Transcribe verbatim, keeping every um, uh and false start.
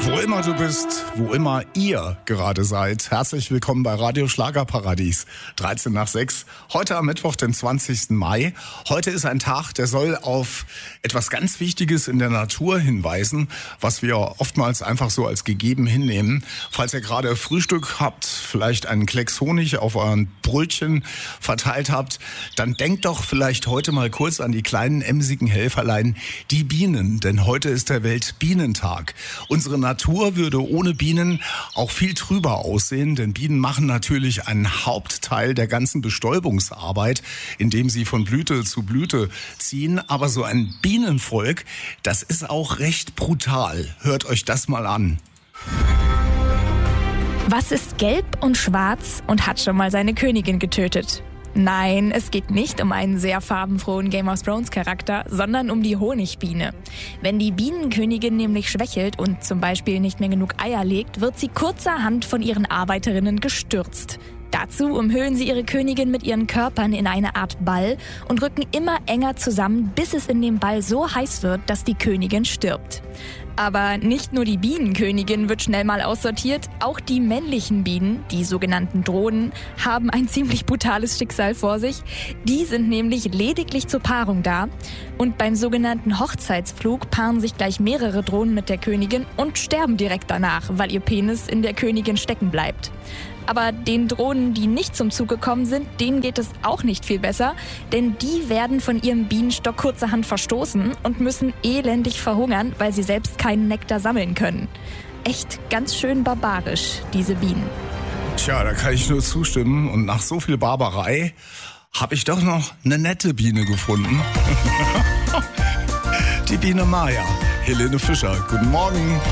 Wo immer du bist, wo immer ihr gerade seid, herzlich willkommen bei Radio Schlagerparadies, dreizehn nach sechs. Heute am Mittwoch, den zwanzigsten Mai. Heute ist ein Tag, der soll auf etwas ganz Wichtiges in der Natur hinweisen, was wir oftmals einfach so als gegeben hinnehmen. Falls ihr gerade Frühstück habt, vielleicht einen Klecks Honig auf euren Brötchen verteilt habt, dann denkt doch vielleicht heute mal kurz an die kleinen emsigen Helferlein, die Bienen. Denn heute ist der Weltbienentag. Unsere Natur würde ohne Bienen auch viel trüber aussehen, denn Bienen machen natürlich einen Hauptteil der ganzen Bestäubungsarbeit, indem sie von Blüte zu Blüte ziehen. Aber so ein Bienenvolk, das ist auch recht brutal. Hört euch das mal an. Was ist gelb und schwarz und hat schon mal seine Königin getötet? Nein, es geht nicht um einen sehr farbenfrohen Game of Thrones Charakter, sondern um die Honigbiene. Wenn die Bienenkönigin nämlich schwächelt und zum Beispiel nicht mehr genug Eier legt, wird sie kurzerhand von ihren Arbeiterinnen gestürzt. Dazu umhüllen sie ihre Königin mit ihren Körpern in eine Art Ball und rücken immer enger zusammen, bis es in dem Ball so heiß wird, dass die Königin stirbt. Aber nicht nur die Bienenkönigin wird schnell mal aussortiert, auch die männlichen Bienen, die sogenannten Drohnen, haben ein ziemlich brutales Schicksal vor sich. Die sind nämlich lediglich zur Paarung da. Und beim sogenannten Hochzeitsflug paaren sich gleich mehrere Drohnen mit der Königin und sterben direkt danach, weil ihr Penis in der Königin stecken bleibt. Aber den Drohnen, die nicht zum Zug gekommen sind, denen geht es auch nicht viel besser, denn die werden von ihrem Bienenstock kurzerhand verstoßen und müssen elendig verhungern, weil sie selbst keinen Nektar sammeln können. Echt ganz schön barbarisch, diese Bienen. Tja, da kann ich nur zustimmen. Und nach so viel Barbarei habe ich doch noch eine nette Biene gefunden. Die Biene Maya. Helene Fischer, guten Morgen.